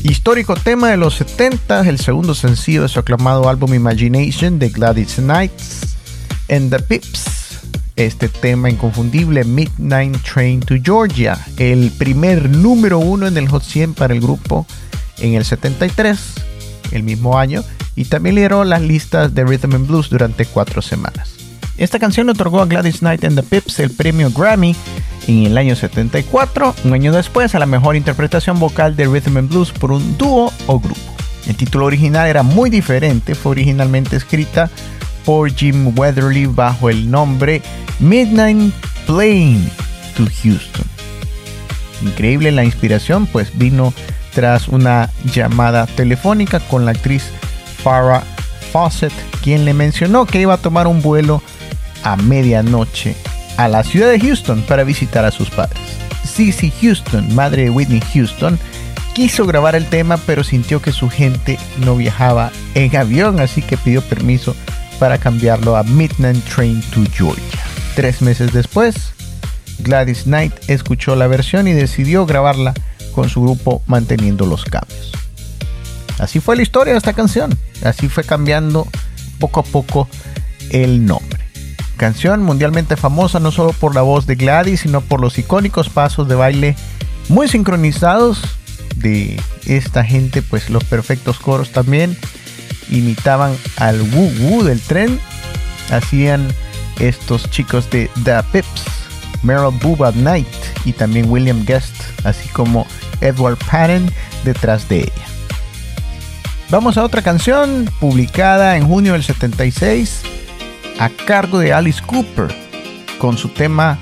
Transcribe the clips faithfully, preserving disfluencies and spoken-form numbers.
Histórico tema de los setenta, el segundo sencillo de su aclamado álbum Imagination de Gladys Knight and the Pips. Este tema inconfundible, Midnight Train to Georgia, el primer número uno en el Hot cien para el grupo en el setenta y tres, el mismo año, y también lideró las listas de Rhythm and Blues durante cuatro semanas. Esta canción le otorgó a Gladys Knight and the Pips el premio Grammy en el año setenta y cuatro, un año después, a la mejor interpretación vocal de Rhythm and Blues por un dúo o grupo. El título original era muy diferente, fue originalmente escrita por Jim Weatherly bajo el nombre Midnight Plane to Houston. Increíble, la inspiración pues vino tras una llamada telefónica con la actriz Farrah Fawcett, quien le mencionó que iba a tomar un vuelo a medianoche a la ciudad de Houston para visitar a sus padres. Cissy Houston, madre de Whitney Houston, quiso grabar el tema, pero sintió que su gente no viajaba en avión, así que pidió permiso para cambiarlo a Midnight Train to Georgia. Tres meses después, Gladys Knight escuchó la versión y decidió grabarla con su grupo, manteniendo los cambios. Así fue la historia de esta canción. Así fue cambiando poco a poco el nombre. Canción mundialmente famosa no solo por la voz de Gladys, sino por los icónicos pasos de baile muy sincronizados de esta gente, pues los perfectos coros también imitaban al woo woo del tren. Hacían estos chicos de The Pips, Merle Bubba Knight y también William Guest, así como Edward Patton detrás de ella. Vamos a otra canción publicada en junio del setenta y seis a cargo de Alice Cooper con su tema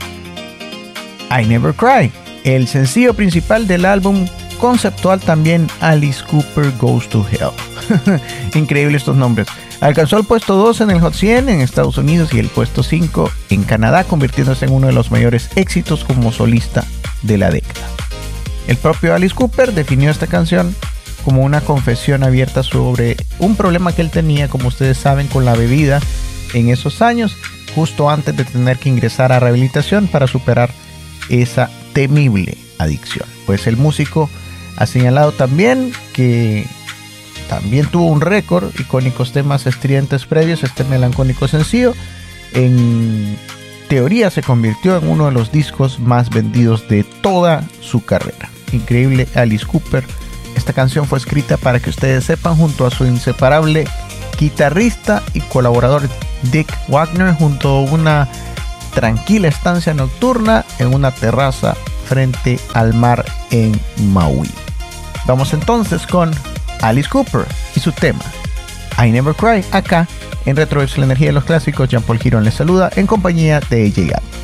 I Never Cry, el sencillo principal del álbum conceptual también Alice Cooper Goes to Hell. Increíble estos nombres. Alcanzó el puesto dos en el Hot cien en Estados Unidos y el puesto cinco en Canadá, convirtiéndose en uno de los mayores éxitos como solista de la década. El propio Alice Cooper definió esta canción como una confesión abierta sobre un problema que él tenía, como ustedes saben, con la bebida en esos años, justo antes de tener que ingresar a rehabilitación para superar esa temible adicción. Pues el músico ha señalado también que también tuvo un récord, icónicos temas estridentes previos, este melancólico sencillo en teoría se convirtió en uno de los discos más vendidos de toda su carrera. Increíble, Alice Cooper. Esta canción fue escrita, para que ustedes sepan, junto a su inseparable guitarrista y colaborador Dick Wagner, junto a una tranquila estancia nocturna en una terraza frente al mar en Maui. Vamos entonces con Alice Cooper y su tema I Never Cry, acá en Retro, la energía de los clásicos. Jean Paul Girón les saluda en compañía de A J Allen.